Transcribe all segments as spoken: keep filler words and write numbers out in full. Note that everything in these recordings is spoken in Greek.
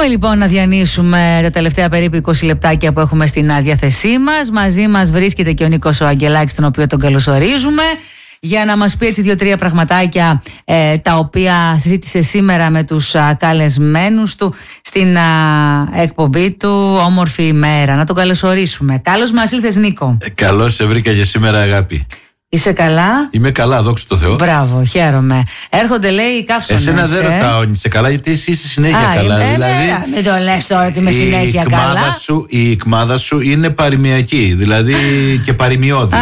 λοιπόν να διανύσουμε τα τελευταία περίπου είκοσι λεπτάκια που έχουμε στην διάθεσή μας. Μαζί μας βρίσκεται και ο Νίκος ο Αγγελάκης, τον οποίο τον καλωσορίζουμε, για να μας πει έτσι δύο-τρία πραγματάκια ε, τα οποία συζήτησε σήμερα με τους α, καλεσμένους του στην α, εκπομπή του Όμορφη ημέρα. Να τον καλωσορίσουμε. Καλώς μας ήλθες, Νίκο. Ε, καλώς σε βρήκα και σήμερα, αγάπη. Είσαι καλά? Είμαι καλά, δόξα τω Θεώ. Μπράβο, χαίρομαι. Έρχονται, λέει, οι καύσονες. Εσένα δεν ε? ρωτάω αν είσαι καλά, γιατί εσύ είσαι συνέχεια Α, καλά. Είμαι, δηλαδή, μην το λες τώρα ότι είμαι συνέχεια η καλά. Σου, η ικμάδα σου είναι παροιμιακή, δηλαδή και παροιμιώδης.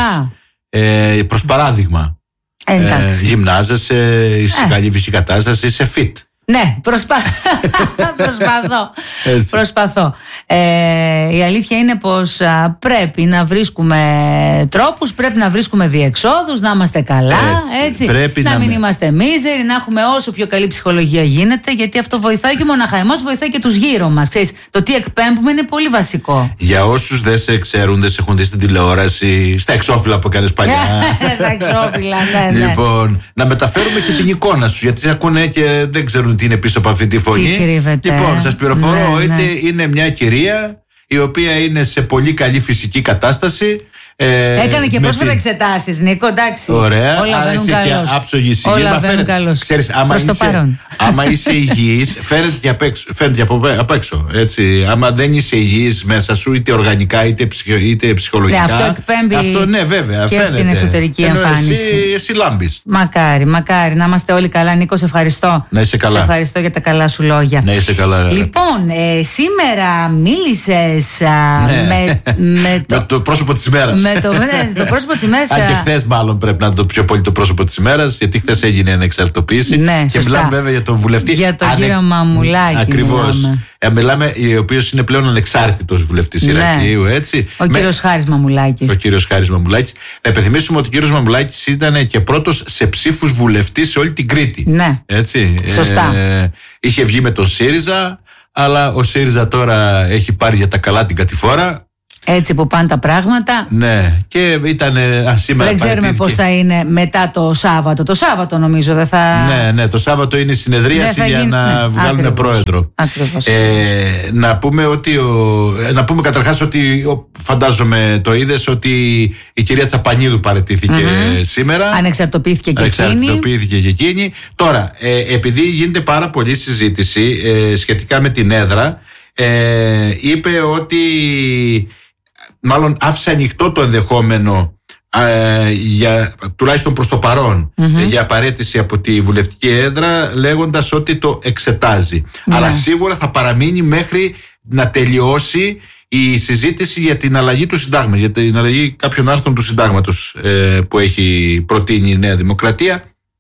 ε, προς παράδειγμα. Ε, γυμνάζεσαι, είσαι ε. καλή φυσική κατάσταση, είσαι fit. Ναι, προσπα... προσπαθώ. Έτσι. Προσπαθώ. Ε, η αλήθεια είναι πως α, πρέπει να βρίσκουμε τρόπους, πρέπει να βρίσκουμε διεξόδους, να είμαστε καλά, έτσι, έτσι. να, να μην με... είμαστε μίζεροι, να έχουμε όσο πιο καλή ψυχολογία γίνεται, γιατί αυτό βοηθάει και μοναχά εμάς, βοηθάει και τους γύρω μας. Ξέρεις, το τι εκπέμπουμε είναι πολύ βασικό. Για όσους δεν σε ξέρουν, δεν σε έχουν δει στην τηλεόραση, στα εξώφυλλα που κάνεις παλιά. Στα εξώφυλλα, ναι, ναι. Λοιπόν, να μεταφέρουμε και την εικόνα σου, γιατί σε ακούνε και δεν ξέρουν τι είναι πίσω από αυτή τη φωνή. Τι κρύβεται. Λοιπόν, σας πληροφορώ, ναι, είτε ναι. είναι μια κυρία η οποία είναι σε πολύ καλή φυσική κατάσταση. Ε, Έκανε και πρόσφατα την... εξετάσεις, Νίκο, εντάξει. Ωραία, όλα άρα είσαι καλώς. και άψογη υγεία. Όλα βαίνουν καλώς. Ξέρεις, άμα είσαι, άμα είσαι υγιής, φαίνεται και απ' έξω, φαίνεται από, απ' έξω. Έτσι. Άμα δεν είσαι υγιής μέσα σου, είτε οργανικά είτε, ψυχο, είτε ψυχολογικά. Ναι, αυτό εκπέμπει αυτό, ναι, βέβαια, και φαίνεται. στην εξωτερική Ενώ εμφάνιση. Εσύ, εσύ λάμπεις. Μακάρι, μακάρι. Να είμαστε όλοι καλά. Νίκο, σε ευχαριστώ. Να είσαι καλά. Σε ευχαριστώ για τα καλά σου λόγια. Να είσαι καλά. Λοιπόν, ε, σήμερα μίλησες α, ναι. με, με, το, με το πρόσωπο της ημέρας. Με το, ναι, το πρόσωπο της ημέρας. Αν και χθες μάλλον πρέπει να είναι το πιο πολύ το πρόσωπο της ημέρας, γιατί χθες έγινε ανεξαρτητοποίηση. Ναι, και σωστά. μιλάμε βέβαια για τον βουλευτή. Για τον Ανε... κύριο Μαμουλάκη. Ακριβώς. Μιλάμε. Ε, μιλάμε, ο οποίος είναι πλέον ανεξάρτητος βουλευτής ναι. Ηρακλείου, έτσι. Ο με... κύριος Χάρης Μαμουλάκης. Ο κύριος Χάρης Μαμουλάκης. Να υπενθυμίσουμε ότι ο κύριος Μαμουλάκης ήταν και πρώτος σε ψήφους βουλευτής σε όλη την Κρήτη. Ναι. Έτσι. Σωστά. Ε, είχε βγει με τον ΣΥΡΙΖΑ, αλλά ο ΣΥΡΙΖΑ τώρα έχει πάρει για τα καλά την κατηφόρα. Έτσι που πάνε τα πράγματα. Ναι, και ήταν α, σήμερα. Δεν ξέρουμε πώς θα είναι μετά το Σάββατο. Το Σάββατο νομίζω δεν θα. Ναι, ναι, το Σάββατο είναι η συνεδρίαση για γίνει... να ναι, βγάλουν ακριβώς. Πρόεδρο. Ακριβώς. Ε, να πούμε ότι. Ο, να πούμε καταρχάς ότι. Ο, φαντάζομαι το είδες ότι η κυρία Τσαπανίδου παραιτήθηκε mm-hmm. σήμερα. Ανεξαρτοποιήθηκε και εκείνη. Ανεξαρτοποιήθηκε και εκείνη. Τώρα, ε, επειδή γίνεται πάρα πολλή συζήτηση ε, σχετικά με την έδρα, ε, είπε ότι. Μάλλον άφησε ανοιχτό το ενδεχόμενο ε, για, τουλάχιστον προς το παρόν mm-hmm. ε, για απαραίτηση από τη βουλευτική έδρα, λέγοντας ότι το εξετάζει. Mm-hmm. Αλλά σίγουρα θα παραμείνει μέχρι να τελειώσει η συζήτηση για την αλλαγή του συντάγματος, για την αλλαγή κάποιων άρθρων του συντάγματος ε, που έχει προτείνει η Νέα Δημοκρατία.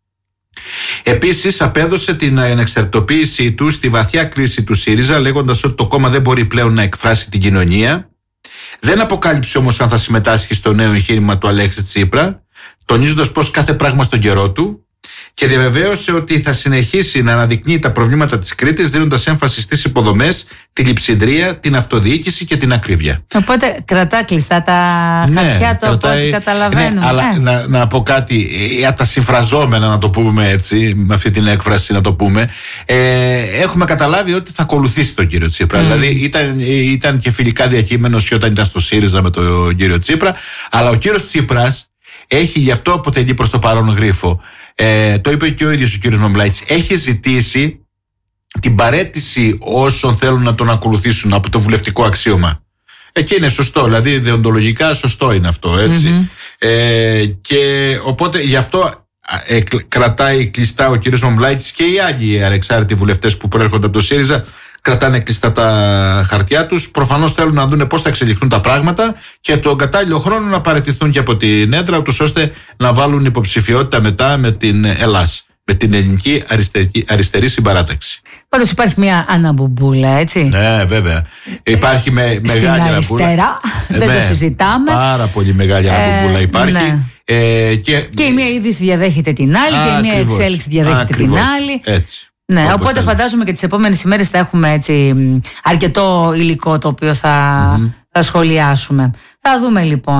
Επίσης απέδωσε την ανεξαρτητοποίησή του στη βαθιά κρίση του ΣΥΡΙΖΑ, λέγοντας ότι το κόμμα δεν μπορεί πλέον να εκφράσει την κοινωνία. Δεν αποκάλυψε όμως αν θα συμμετάσχει στο νέο εγχείρημα του Αλέξη Τσίπρα, τονίζοντας πως κάθε πράγμα στον καιρό του, και διαβεβαίωσε ότι θα συνεχίσει να αναδεικνύει τα προβλήματα της Κρήτης, δίνοντας έμφαση στις υποδομές, τη λειψιδρία, την αυτοδιοίκηση και την ακρίβεια. Οπότε κρατά κλειστά τα ναι, χαρτιά του, από ό,τι καταλαβαίνουμε. Ναι, αλλά ε. να, να πω κάτι για τα συμφραζόμενα, να το πούμε έτσι, με αυτή την έκφραση να το πούμε. Ε, έχουμε καταλάβει ότι θα ακολουθήσει τον κύριο Τσίπρα. Mm. Δηλαδή ήταν, ήταν και φιλικά διακείμενος και όταν ήταν στο ΣΥΡΙΖΑ με τον κύριο Τσίπρα. Αλλά ο κύριος Τσίπρας έχει, γι' αυτό αποτελεί προς το παρόν γρίφο. Ε, το είπε και ο ίδιος ο κύριος Μαμουλάκης. Έχει ζητήσει την παραίτηση όσων θέλουν να τον ακολουθήσουν από το βουλευτικό αξίωμα. Εκεί είναι σωστό, δηλαδή ιδεοντολογικά σωστό είναι αυτό, έτσι. Mm-hmm. Ε, και οπότε γι' αυτό ε, κρατάει κλειστά ο κύριος Μαμουλάκης και οι άλλοι ανεξάρτητοι βουλευτές που προέρχονται από το ΣΥΡΙΖΑ. Κρατάνε κλειστά τα χαρτιά τους. Προφανώς θέλουν να δουν πώς θα εξελιχθούν τα πράγματα και τον κατάλληλο χρόνο να παραιτηθούν και από την έδρα τους, ώστε να βάλουν υποψηφιότητα μετά με την ΕΛΑΣ, με την Ελληνική Αριστερική, Αριστερή Συμπαράταξη. Πάντως υπάρχει μια αναμπουμπούλα, έτσι. Ναι, βέβαια. Υπάρχει με, στην μεγάλη αναμπουμπούλα. Αριστερά, δεν ναι, το συζητάμε. Πάρα πολύ μεγάλη αναμπουμπούλα υπάρχει. Ναι. Ε, και... και η μία είδηση διαδέχεται την άλλη, Α, και η μία ακριβώς. εξέλιξη διαδέχεται ακριβώς. την άλλη. Έτσι. Ναι, όπως οπότε θέλει. Φαντάζομαι και τις επόμενες ημέρες θα έχουμε έτσι αρκετό υλικό το οποίο θα, mm-hmm. θα σχολιάσουμε. Θα δούμε λοιπόν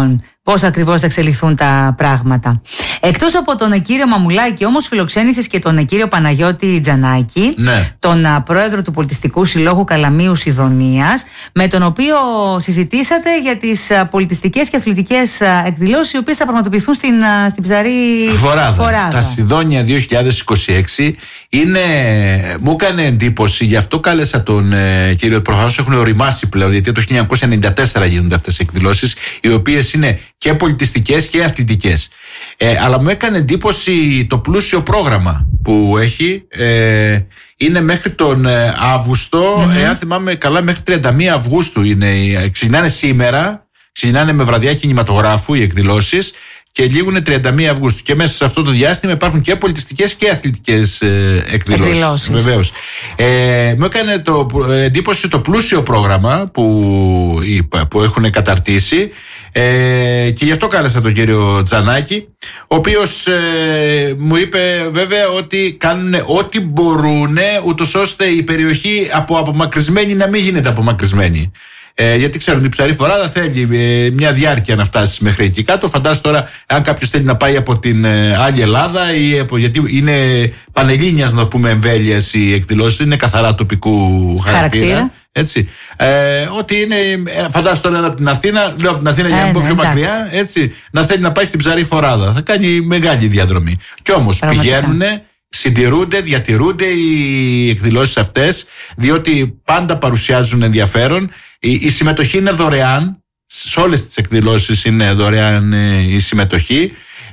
πώς ακριβώς θα εξελιχθούν τα πράγματα. Εκτός από τον κύριο Μαμουλάκη, όμως, φιλοξένησες και τον κύριο Παναγιώτη Τζανάκη, ναι. τον πρόεδρο του Πολιτιστικού Συλλόγου Καλαμείου Σιδωνίας, με τον οποίο συζητήσατε για τις πολιτιστικές και αθλητικές εκδηλώσεις, οι οποίες θα πραγματοποιηθούν στην, στην Ψαρή Φοράδα. Φοράδα. Τα Σιδώνια δύο χιλιάδες είκοσι έξι είναι, μου έκανε εντύπωση, γι' αυτό κάλεσα τον ε, κύριο. Προφανώς έχουν οριμάσει πλέον, γιατί το χίλια εννιακόσια ενενήντα τέσσερα γίνονται αυτές οι εκδηλώσεις, οι οποίες είναι και πολιτιστικές και αθλητικές. Ε, αλλά μου έκανε εντύπωση το πλούσιο πρόγραμμα που έχει. Ε, είναι μέχρι τον ε, Αύγουστο, mm-hmm. εάν θυμάμαι καλά, μέχρι τριάντα μία Αυγούστου είναι. Ξεκινάνε σήμερα, ξεκινάνε με βραδιά κινηματογράφου οι εκδηλώσεις και λήγουν τριάντα μία Αυγούστου. Και μέσα σε αυτό το διάστημα υπάρχουν και πολιτιστικές και αθλητικές ε, εκδηλώσεις. Βεβαίως. Ε, μου έκανε το, εντύπωση το πλούσιο πρόγραμμα που, που έχουν καταρτήσει, ε, και γι' αυτό κάλεσα τον κύριο Τζανάκη, ο οποίος ε, μου είπε βέβαια ότι κάνουν ό,τι μπορούν ούτως ώστε η περιοχή από απομακρυσμένη να μην γίνεται απομακρυσμένη. Ε, γιατί ξέρουν ότι η Ψαρή Φοράδα θέλει ε, μια διάρκεια να φτάσει μέχρι εκεί κάτω. Φαντάζομαι τώρα, αν κάποιος θέλει να πάει από την ε, άλλη Ελλάδα, ή από, γιατί είναι πανελλήνιας, να πούμε, εμβέλειας οι εκδηλώσεις, είναι καθαρά τοπικού χαρακτήρα. χαρακτήρα. Έτσι. Ε, ότι είναι, φαντάζομαι τώρα ένα από την Αθήνα, λέω από την Αθήνα για να πω πιο μακριά, έτσι, να θέλει να πάει στην Ψαρή Φοράδα. Θα κάνει μεγάλη διαδρομή. Κι όμως πηγαίνουν. Συντηρούνται, διατηρούνται οι εκδηλώσεις αυτές, διότι πάντα παρουσιάζουν ενδιαφέρον. Η, η συμμετοχή είναι δωρεάν, σε όλες τις εκδηλώσεις είναι δωρεάν ε, η συμμετοχή,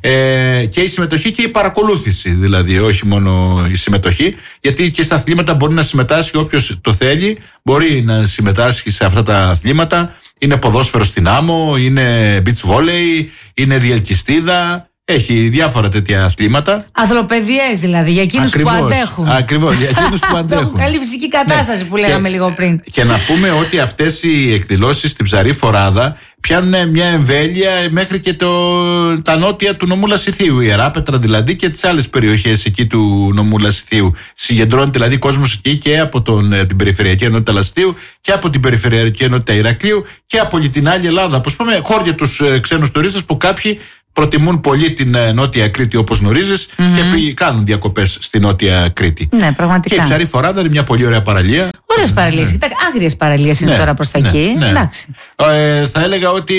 ε, και η συμμετοχή και η παρακολούθηση, δηλαδή, όχι μόνο η συμμετοχή, γιατί και στα αθλήματα μπορεί να συμμετάσχει όποιος το θέλει, μπορεί να συμμετάσχει σε αυτά τα αθλήματα. Είναι ποδόσφαιρο στην άμμο, είναι beach volley, είναι διελκυστίδα. Έχει διάφορα τέτοια αθλήματα. Αθλοπαιδιές δηλαδή, για εκείνους που αντέχουν. Ακριβώς, για εκείνους που αντέχουν. Καλή φυσική κατάσταση, ναι, που λέγαμε και, λίγο πριν. Και να πούμε ότι αυτές οι εκδηλώσεις στην Ψαρή Φοράδα πιάνουν μια εμβέλεια μέχρι και το, τα νότια του νομού Λασιθίου, η Ιεράπετρα δηλαδή, και τις άλλες περιοχές εκεί του νομού Λασιθίου. Συγκεντρώνεται δηλαδή κόσμος εκεί και από τον, την Περιφερειακή Ενότητα Λασιθίου και από την Περιφερειακή Ενότητα Ηρακλείου και από την άλλη Ελλάδα. Πώς πούμε, χώρια τους ξένους τουρίστες που κάποιοι προτιμούν πολύ την Νότια Κρήτη, όπως γνωρίζεις, mm-hmm. και κάνουν διακοπές στη Νότια Κρήτη. Ναι, πραγματικά. Και η Ψαρή Φοράδα είναι μια πολύ ωραία παραλία. Ωραίες ναι, παραλίες. Ναι. Άγριες παραλίες είναι, ναι, τώρα προς τα ναι, εκεί. Ναι. Εντάξει. Ε, θα έλεγα ότι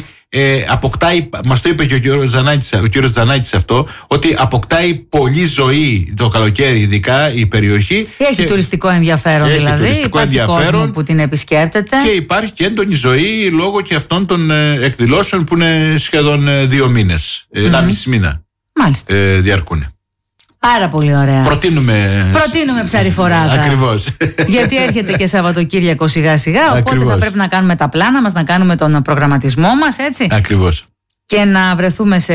ε, αποκτάει, μας το είπε και ο κύριος Τζανάκης, ο κύριος Τζανάκης αυτό, ότι αποκτάει πολύ ζωή το καλοκαίρι, ειδικά η περιοχή. Έχει και τουριστικό ενδιαφέρον, έχει δηλαδή. Τουριστικό υπάρχει ενδιαφέρον κόσμο που την επισκέπτεται. Και υπάρχει και έντονη ζωή λόγω και αυτών των ε, εκδηλώσεων που είναι σχεδόν ε, δύο μήνες, mm-hmm. ένα μισή μήνα. Μάλιστα. Ε, διαρκούν. Πάρα πολύ ωραία. Προτείνουμε, Προτείνουμε Ψαρή Φοράδα. Ακριβώς. Γιατί έρχεται και Σαββατοκύριακο σιγά σιγά. Οπότε ακριβώς. Θα πρέπει να κάνουμε τα πλάνα μας, να κάνουμε τον προγραμματισμό μας, έτσι. Ακριβώς. Και να βρεθούμε σε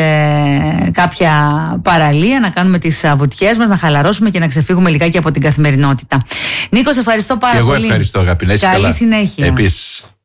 κάποια παραλία, να κάνουμε τις βουτιές μας, να χαλαρώσουμε και να ξεφύγουμε λιγάκι από την καθημερινότητα. Νίκο, σε ευχαριστώ πάρα και πολύ. Εγώ ευχαριστώ, αγαπητέ. Καλή συνέχεια. Επίσης.